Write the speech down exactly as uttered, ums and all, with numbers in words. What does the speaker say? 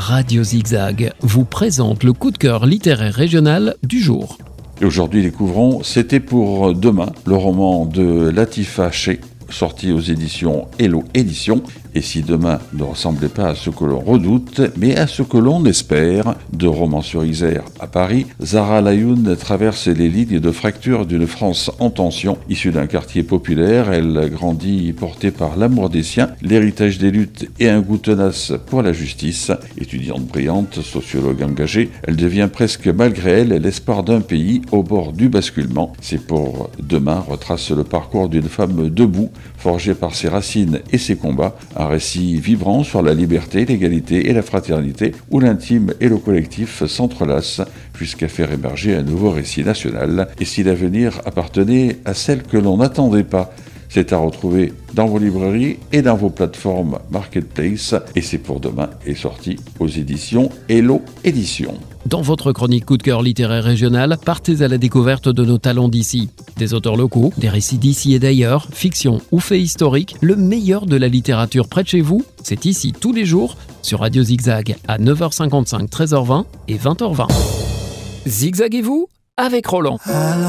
Radio Zigzag vous présente le coup de cœur littéraire régional du jour. Et aujourd'hui, découvrons C'était pour demain, le roman de Latifa Sheh, sorti aux éditions Hello Éditions. Et si demain ne ressemblait pas à ce que l'on redoute, mais à ce que l'on espère, de Romans-sur-Isère à Paris, Zahra Layoun traverse les lignes de fracture d'une France en tension. Issue d'un quartier populaire, elle grandit portée par l'amour des siens, l'héritage des luttes et un goût tenace pour la justice. Étudiante brillante, sociologue engagée, elle devient presque malgré elle l'espoir d'un pays au bord du basculement. C'est pour demain retrace le parcours d'une femme debout, forgée par ses racines et ses combats. Un récit vibrant sur la liberté, l'égalité et la fraternité, où l'intime et le collectif s'entrelacent jusqu'à faire émerger un nouveau récit national. Et si l'avenir appartenait à celle que l'on n'attendait pas, c'est à retrouver dans vos librairies et dans vos plateformes Marketplace. Et c'est pour demain est sorti aux éditions Hello Éditions. Dans votre chronique coup de cœur littéraire régional, partez à la découverte de nos talents d'ici. Des auteurs locaux, des récits d'ici et d'ailleurs, fiction ou faits historiques, le meilleur de la littérature près de chez vous, c'est ici tous les jours sur Radio Zigzag à neuf heures cinquante-cinq, treize heures vingt et vingt heures vingt. Zigzaguez-vous avec Roland.